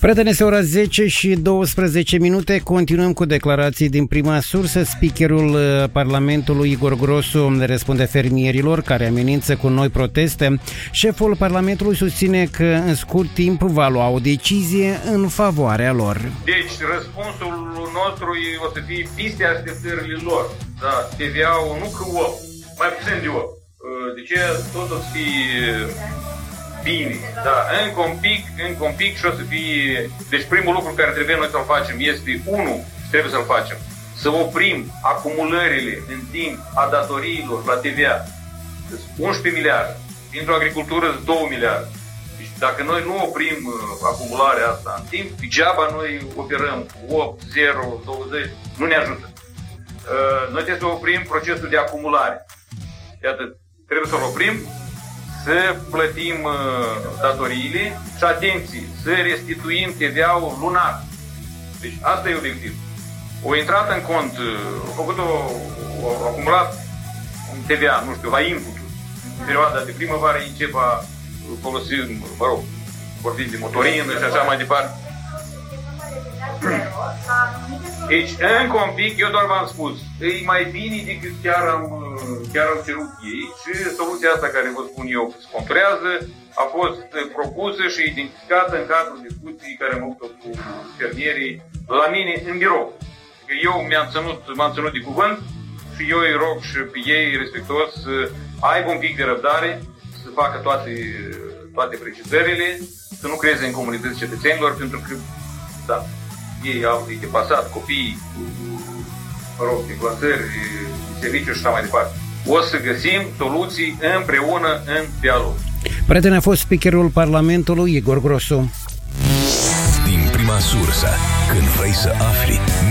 Prieteni, este ora 10 și 12 minute. Continuăm cu declarații din prima sursă. Speakerul Parlamentului Igor Grosu răspunde fermierilor care amenință cu noi proteste. Șeful Parlamentului susține că în scurt timp va lua o decizie în favoarea lor. Deci răspunsul nostru o să fie piste așteptările lor. Da, TVA-ul nu că 8, mai puțin de 8. De ce tot o să fie bine, da, încă un pic și o să fie... Deci primul lucru care trebuie noi să-l facem este, trebuie să-l facem, să oprim acumulările în timp a datoriilor la TVA. 11 miliarde, dintr-o agricultură 2 miliarde. Deci dacă noi nu oprim acumularea asta în timp, degeaba noi operăm 8, 0, 20, nu ne ajută. Noi trebuie să oprim procesul de acumulare. Iată, trebuie să-l oprim, să plătim datoriile și, atenție, să restituim TVA-ul lunar. Deci asta e obiectiv. O intrat în cont, a acumulat un TVA, nu știu, la input-ul. În perioada de primăvară încep a folosi, vorbim de motorină și așa mai departe. Deci, încă un pic, eu doar v-am spus, e mai bine decât chiar am cerut ei și soluția asta care vă spun eu se conturează, a fost propusă și identificată în cadrul discuției care am avut cu fermierii la mine în birou. Eu m-am ținut de cuvânt și eu îi rog și pe ei respectuos să aibă un pic de răbdare, să facă toate precizările, să nu creeze în comunități cetățenilor, pentru că, da, ei au de pasat copii cu deplasări, serviciu și așa mai departe. O să găsim soluții împreună în dialog. Prieten, a fost speakerul Parlamentului Igor Grosu. Din prima sursă, când vrei să afli